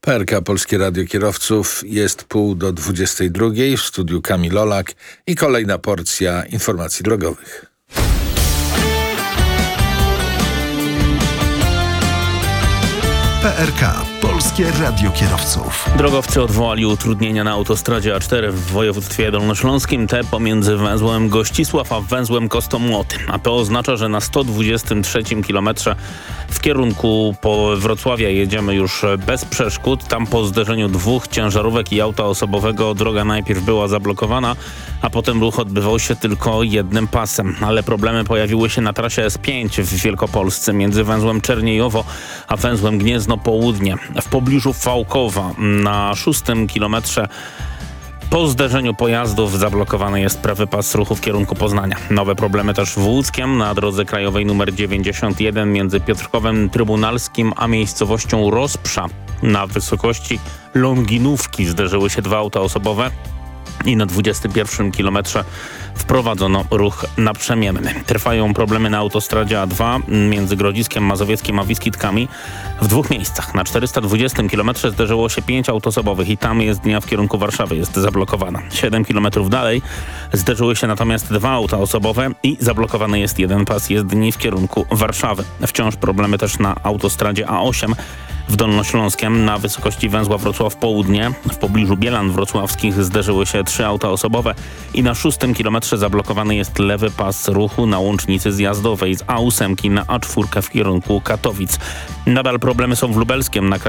PRK Polskie Radio Kierowców, jest 11:30. W studiu Kamil Olak i kolejna porcja informacji drogowych. PRK Polskie Radio Kierowców. Drogowcy odwołali utrudnienia na autostradzie A4 w województwie dolnośląskim, te pomiędzy węzłem Gościsław a węzłem Kostomłoty. A to oznacza, że na 123 kilometrze w kierunku po Wrocławia jedziemy już bez przeszkód. Tam po zderzeniu dwóch ciężarówek i auta osobowego droga najpierw była zablokowana, a potem ruch odbywał się tylko jednym pasem. Ale problemy pojawiły się na trasie S5 w Wielkopolsce między węzłem Czerniejowo a węzłem Gniezno Południe. W pobliżu Fałkowa na 6 kilometrze po zderzeniu pojazdów zablokowany jest prawy pas ruchu w kierunku Poznania. Nowe problemy też w Łódzkiem na drodze krajowej nr 91 między Piotrkowem Trybunalskim a miejscowością Rozprza. Na wysokości Longinówki zderzyły się dwa auta osobowe i na 21 kilometrze wprowadzono ruch naprzemienny. Trwają problemy na autostradzie A2 między Grodziskiem Mazowieckim a Wiskitkami w dwóch miejscach. Na 420 kilometrze zderzyło się 5 aut osobowych i tam jezdnia w kierunku Warszawy jest zablokowana. 7 kilometrów dalej zderzyły się natomiast dwa auta osobowe i zablokowany jest jeden pas jezdni w kierunku Warszawy. Wciąż problemy też na autostradzie A8 w Dolnośląskiem na wysokości węzła Wrocław Południe. W pobliżu Bielan Wrocławskich zderzyły się 3 auta osobowe i na 6 kilometrze zablokowany jest lewy pas ruchu na łącznicy zjazdowej z A8 na A4 w kierunku Katowic. Nadal problemy są w Lubelskiem na